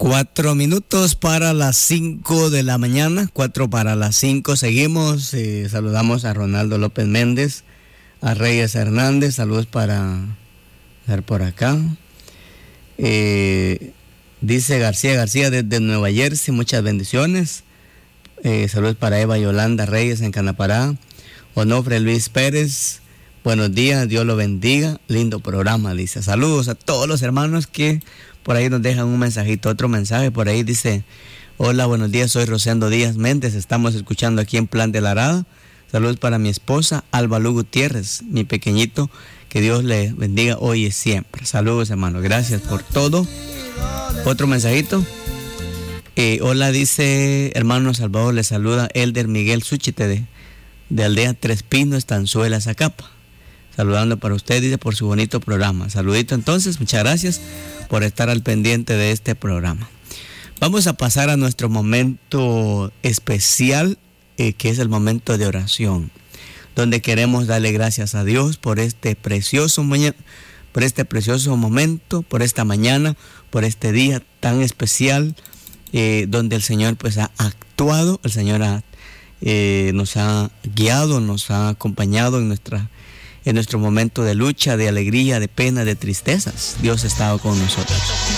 4 minutos para las 5 de la mañana, 4 para las 5. Seguimos, saludamos a Ronaldo López Méndez, a Reyes Hernández, saludos para ver por acá. Dice García desde Nueva Jersey, muchas bendiciones. Saludos para Eva Yolanda Reyes en Canapará. Onofre Luis Pérez, buenos días, Dios lo bendiga, lindo programa, dice. Saludos a todos los hermanos que por ahí nos dejan un mensajito, otro mensaje por ahí dice: hola, buenos días, soy Rosendo Díaz Méndez, estamos escuchando aquí en Plan de la Arada. Saludos para mi esposa Alba Lu Gutiérrez, mi pequeñito, que Dios le bendiga hoy y siempre. Saludos, hermano, gracias por todo. Otro mensajito. Hola, dice hermano Salvador, le saluda Elder Miguel Suchite de Aldea Tres Pinos, Tanzuela, Zacapa. Saludando para usted, dice, por su bonito programa. Saludito entonces, muchas gracias por estar al pendiente de este programa. Vamos a pasar a nuestro momento especial, que es el momento de oración, donde queremos darle gracias a Dios por este precioso momento, por esta mañana, por este día tan especial, donde el Señor pues ha actuado, el Señor nos ha guiado, nos ha acompañado en nuestro momento de lucha, de alegría, de pena, de tristezas. Dios ha estado con nosotros.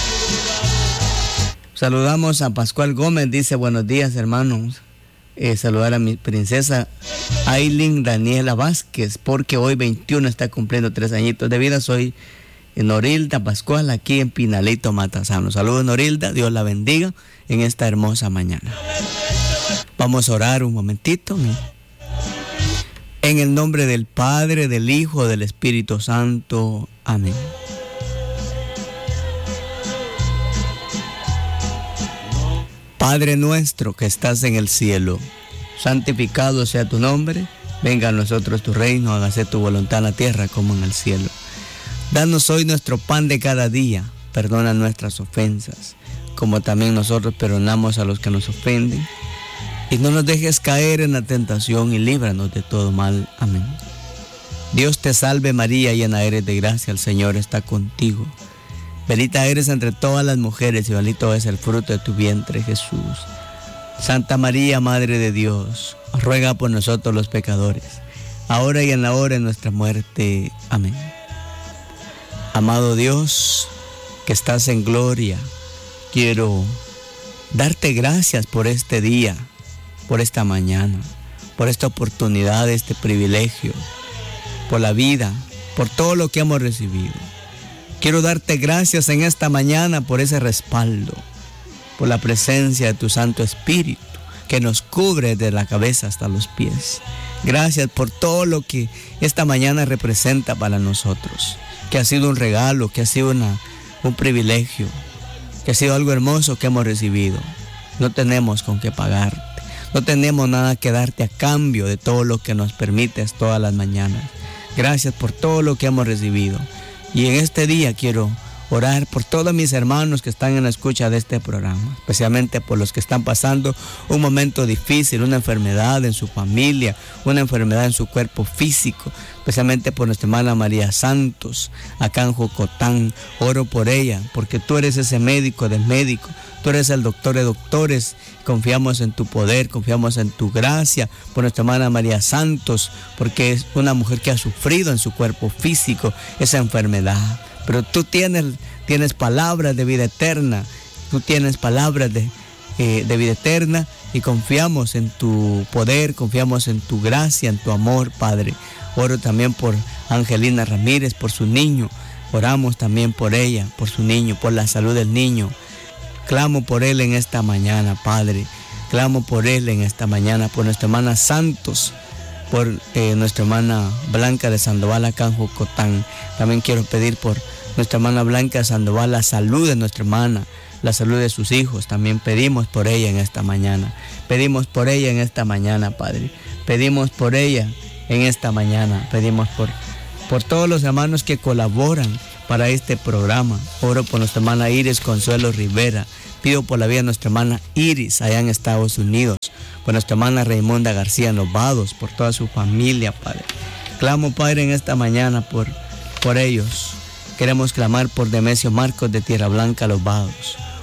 Saludamos a Pascual Gómez, dice: buenos días, hermanos. Saludar a mi princesa Aileen Daniela Vázquez, porque hoy 21 está cumpliendo 3 añitos de vida. Soy Norilda Pascual, aquí en Pinalito, Matasano. Saludos, Norilda, Dios la bendiga en esta hermosa mañana. Vamos a orar un momentito, ¿no? En el nombre del Padre, del Hijo, del Espíritu Santo. Amén. Padre nuestro que estás en el cielo, santificado sea tu nombre. Venga a nosotros tu reino, hágase tu voluntad en la tierra como en el cielo. Danos hoy nuestro pan de cada día. Perdona nuestras ofensas, como también nosotros perdonamos a los que nos ofenden. Y no nos dejes caer en la tentación y líbranos de todo mal. Amén. Dios te salve María, llena eres de gracia, el Señor está contigo. Bendita eres entre todas las mujeres y bendito es el fruto de tu vientre, Jesús. Santa María, Madre de Dios, ruega por nosotros los pecadores, ahora y en la hora de nuestra muerte. Amén. Amado Dios, que estás en gloria, quiero darte gracias por este día, por esta mañana, por esta oportunidad, este privilegio, por la vida, por todo lo que hemos recibido. Quiero darte gracias en esta mañana por ese respaldo, por la presencia de tu Santo Espíritu que nos cubre de la cabeza hasta los pies. Gracias por todo lo que esta mañana representa para nosotros, que ha sido un regalo, que ha sido un privilegio, que ha sido algo hermoso que hemos recibido. No tenemos con qué pagarte, no tenemos nada que darte a cambio de todo lo que nos permites todas las mañanas. Gracias por todo lo que hemos recibido. Y en este día quiero orar por todos mis hermanos que están en la escucha de este programa, especialmente por los que están pasando un momento difícil, una enfermedad en su familia, una enfermedad en su cuerpo físico, especialmente por nuestra hermana María Santos, acá en Jocotán. Oro por ella, porque tú eres ese médico de médicos, tú eres el doctor de doctores. Confiamos en tu poder, confiamos en tu gracia, por nuestra hermana María Santos, porque es una mujer que ha sufrido en su cuerpo físico esa enfermedad. Pero tú tienes palabras de vida eterna, tú tienes palabras de vida eterna, y confiamos en tu poder, confiamos en tu gracia, en tu amor, Padre. Oro también por Angelina Ramírez, por su niño. Oramos también por ella, por su niño, por la salud del niño. Clamo por él en esta mañana, Padre. Clamo por él en esta mañana, por nuestra hermana Santos, por nuestra hermana Blanca de Sandoval acá en Jocotán. También quiero pedir por nuestra hermana Blanca de Sandoval la salud de nuestra hermana, la salud de sus hijos. También pedimos por ella en esta mañana. Pedimos por ella en esta mañana, Padre. Pedimos por ella en esta mañana. Pedimos por todos los hermanos que colaboran para este programa. Oro por nuestra hermana Iris Consuelo Rivera. Pido por la vida de nuestra hermana Iris allá en Estados Unidos. Por nuestra hermana Raimonda García en Los Vados, por toda su familia, Padre. Clamo, Padre, en esta mañana por ellos. Queremos clamar por Demesio Marcos de Tierra Blanca, Los Vados.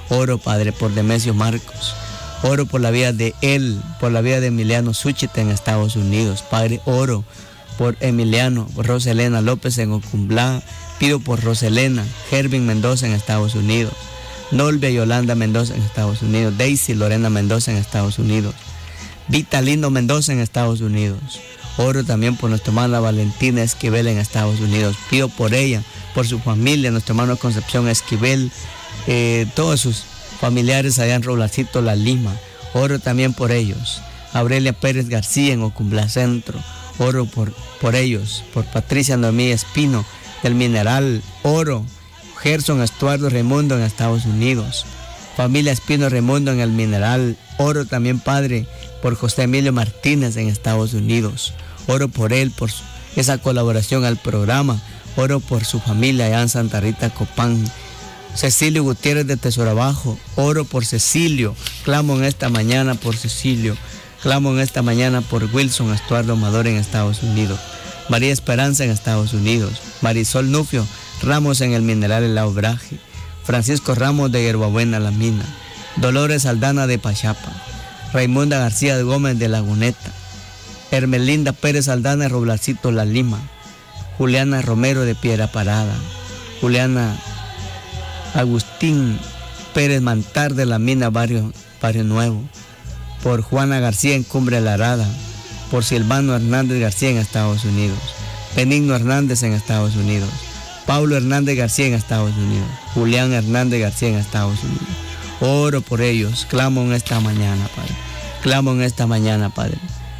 Oro, Padre, por Demesio Marcos. Oro por la vida de él, por la vida de Emiliano Suchita en Estados Unidos. Padre, oro por Emiliano, por Roselena López en Ocumblá. Pido por Roselena, Hervin Mendoza en Estados Unidos. Nolvia Yolanda Mendoza en Estados Unidos. Daisy Lorena Mendoza en Estados Unidos. Vitalino Mendoza en Estados Unidos. Oro también por nuestra hermana Valentina Esquivel en Estados Unidos. Pido por ella, por su familia, nuestra hermana Concepción Esquivel, todos sus familiares allá en Roblacito, La Lima. Oro también por ellos. Aurelia Pérez García en Ocumblá Centro. Oro por ellos. Por Patricia Noemí Espino del Mineral. Oro. Gerson Estuardo Raimundo en Estados Unidos. Familia Espino Raimundo en el Mineral. Oro también, Padre, por José Emilio Martínez en Estados Unidos. Oro por él, por esa colaboración al programa. Oro por su familia allá en Santa Rita Copán. Cecilio Gutiérrez de Tesorabajo. Oro por Cecilio. Clamo en esta mañana por Cecilio. Clamo en esta mañana por Wilson Estuardo Amador en Estados Unidos. María Esperanza en Estados Unidos. Marisol Nufio Ramos en el Mineral El Obraje. Francisco Ramos de Hierbabuena La Mina. Dolores Aldana de Pachapa. Raimunda García de Gómez de Laguneta. Hermelinda Pérez Aldana de Roblacito La Lima. Juliana Romero de Piedra Parada. Juliana Agustín Pérez Mantar de La Mina, Barrio Nuevo. Por Juana García en Cumbre La Arada. Por Silvano Hernández García en Estados Unidos. Benigno Hernández en Estados Unidos. Pablo Hernández García en Estados Unidos. Julián Hernández García en Estados Unidos. Oro por ellos. Clamo en esta mañana, Padre. Clamo en esta mañana, Padre.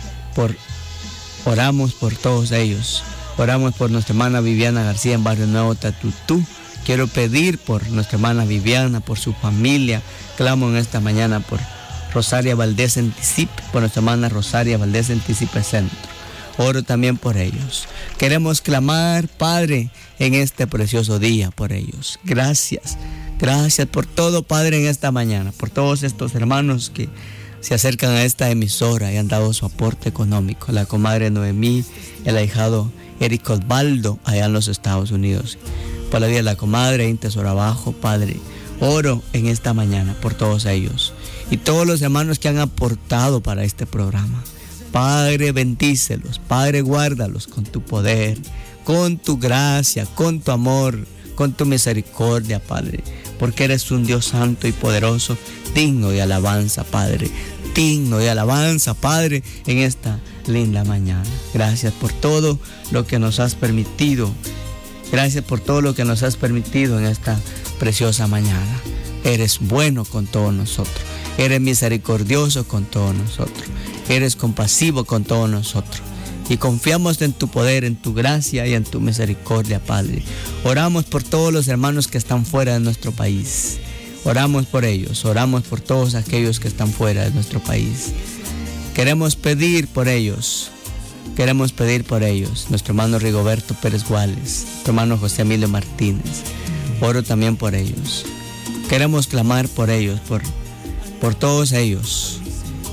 Oramos por todos ellos. Oramos por nuestra hermana Viviana García en Barrio Nuevo, Tatutú. Quiero pedir por nuestra hermana Viviana, por su familia. Clamo en esta mañana por Rosaria Valdés en Tisipe, por nuestra hermana Rosaria Valdés en Tisipe Centro. Oro también por ellos. Queremos clamar, Padre, en este precioso día por ellos. Gracias. Gracias por todo, Padre, en esta mañana. Por todos estos hermanos que se acercan a esta emisora y han dado su aporte económico. La comadre Noemí, el ahijado Eric Osvaldo, allá en los Estados Unidos. Por la vida de la comadre en Tesorabajo, Padre. Oro en esta mañana por todos ellos. Y todos los hermanos que han aportado para este programa. Padre, bendícelos. Padre, guárdalos con tu poder, con tu gracia, con tu amor, con tu misericordia, Padre. Porque eres un Dios santo y poderoso, digno de alabanza, Padre. Digno de alabanza, Padre, en esta linda mañana. Gracias por todo lo que nos has permitido. Gracias por todo lo que nos has permitido en esta preciosa mañana. Eres bueno con todos nosotros. Eres misericordioso con todos nosotros. Eres compasivo con todos nosotros. Y confiamos en tu poder, en tu gracia y en tu misericordia, Padre. Oramos por todos los hermanos que están fuera de nuestro país. Oramos por ellos. Oramos por todos aquellos que están fuera de nuestro país. Queremos pedir por ellos. Queremos pedir por ellos. Nuestro hermano Rigoberto Pérez Guales. Nuestro hermano José Emilio Martínez. Oro también por ellos. Queremos clamar por ellos, por todos ellos.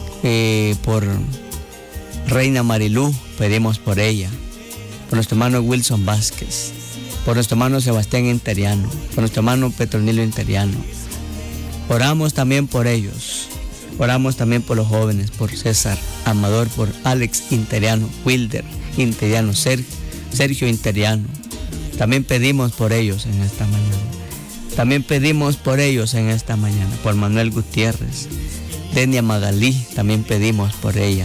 Por Reina Marilú, pedimos por ella. Por nuestro hermano Wilson Vázquez. Por nuestro hermano Sebastián Interiano. Por nuestro hermano Petronilio Interiano. Oramos también por ellos. Oramos también por los jóvenes, por César Amador, por Alex Interiano, Wilder Interiano, Sergio Interiano. También pedimos por ellos en esta mañana. También pedimos por ellos en esta mañana. Por Manuel Gutiérrez, Denia Magalí, también pedimos por ella.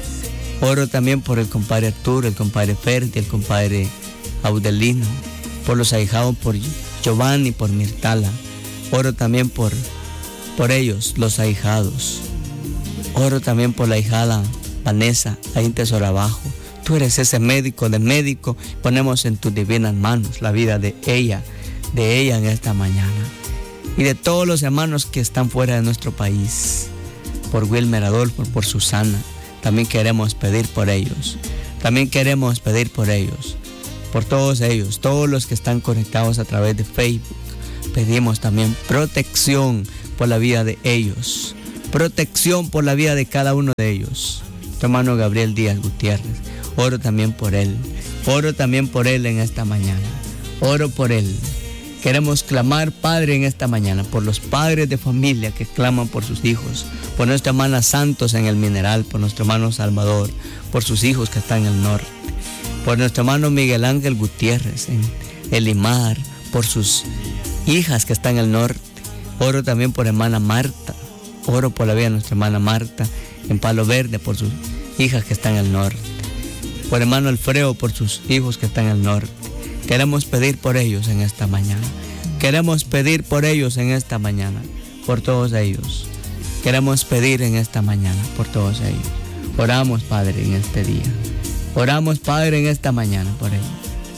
Oro también por el compadre Arturo, el compadre Ferdi, el compadre Audelino. Por los ahijados, por Giovanni, por Mirtala. Oro también por ellos, los ahijados. Oro también por la ahijada Vanessa, ahí en Tesorabajo. Tú eres ese médico de médico. Ponemos en tus divinas manos la vida de ella en esta mañana. Y de todos los hermanos que están fuera de nuestro país. Por Wilmer Adolfo, por Susana. También queremos pedir por ellos. También queremos pedir por ellos. Por todos ellos, todos los que están conectados a través de Facebook. Pedimos también protección por la vida de ellos. Protección por la vida de cada uno de ellos. Tu hermano Gabriel Díaz Gutiérrez. Oro también por él. Oro también por él en esta mañana. Oro por él. Queremos clamar, Padre, en esta mañana por los padres de familia que claman por sus hijos, por nuestra hermana Santos en el Mineral, por nuestro hermano Salvador, por sus hijos que están en el norte, por nuestro hermano Miguel Ángel Gutiérrez en el Limar, por sus hijas que están en el norte. Oro también por hermana Marta, oro por la vida de nuestra hermana Marta en Palo Verde, por sus hijas que están en el norte, por hermano Alfredo, por sus hijos que están en el norte. Queremos pedir por ellos en esta mañana. Queremos pedir por ellos en esta mañana, por todos ellos. Queremos pedir en esta mañana por todos ellos. Oramos, Padre, en este día. Oramos, Padre, en esta mañana por ellos.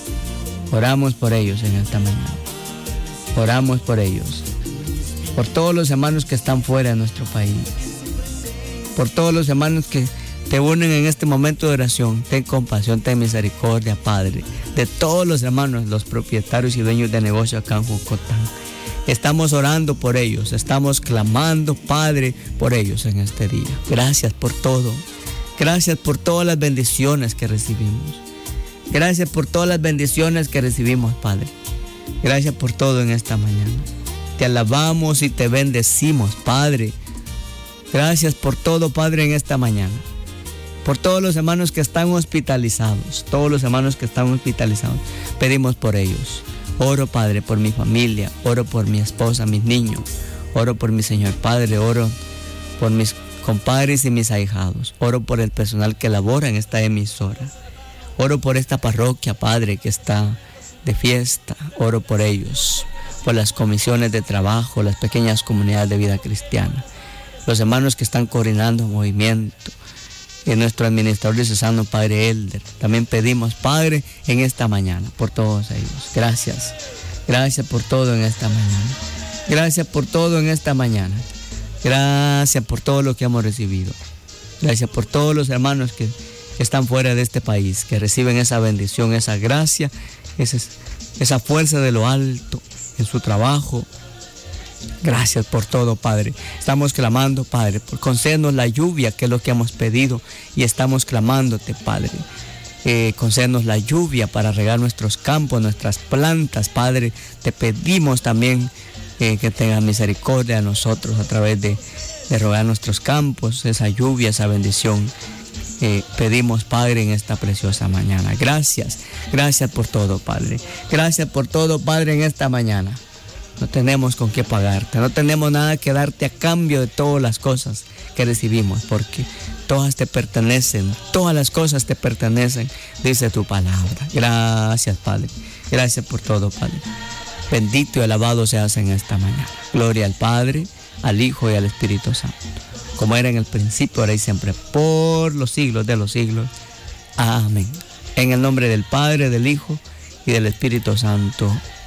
Oramos por ellos en esta mañana. Oramos por ellos. Por todos los hermanos que están fuera de nuestro país. Por todos los hermanos que te unen en este momento de oración. Ten compasión, ten misericordia, Padre, de todos los hermanos, los propietarios y dueños de negocio acá en Jocotán. Estamos orando por ellos, estamos clamando, Padre, por ellos en este día. Gracias por todo. Gracias por todas las bendiciones que recibimos. Gracias por todas las bendiciones que recibimos, Padre. Gracias por todo en esta mañana. Te alabamos y te bendecimos, Padre. Gracias por todo, Padre, en esta mañana. Por todos los hermanos que están hospitalizados, todos los hermanos que están hospitalizados, pedimos por ellos. Oro, Padre, por mi familia, oro por mi esposa, mis niños, oro por mi Señor Padre, oro por mis compadres y mis ahijados, oro por el personal que labora en esta emisora, oro por esta parroquia, Padre, que está de fiesta, oro por ellos, por las comisiones de trabajo, las pequeñas comunidades de vida cristiana, los hermanos que están coordinando movimiento, y nuestro administrador diocesano, Padre Elder. También pedimos, Padre, en esta mañana, por todos ellos. Gracias. Gracias por todo en esta mañana. Gracias por todo en esta mañana. Gracias por todo lo que hemos recibido. Gracias por todos los hermanos que están fuera de este país, que reciben esa bendición, esa gracia, esa fuerza de lo alto en su trabajo. Gracias por todo, Padre. Estamos clamando, Padre, por concédenos la lluvia, que es lo que hemos pedido, y estamos clamándote, Padre. Concédenos la lluvia para regar nuestros campos, nuestras plantas, Padre. Te pedimos también que tengas misericordia a nosotros a través de regar nuestros campos, esa lluvia, esa bendición. Pedimos, Padre, en esta preciosa mañana. Gracias, gracias por todo, Padre. Gracias por todo, Padre, en esta mañana. No tenemos con qué pagarte, no tenemos nada que darte a cambio de todas las cosas que recibimos, porque todas te pertenecen, todas las cosas te pertenecen, dice tu palabra. Gracias, Padre, gracias por todo, Padre. Bendito y alabado seas en esta mañana. Gloria al Padre, al Hijo y al Espíritu Santo, como era en el principio, ahora y siempre, por los siglos de los siglos. Amén. En el nombre del Padre, del Hijo y del Espíritu Santo.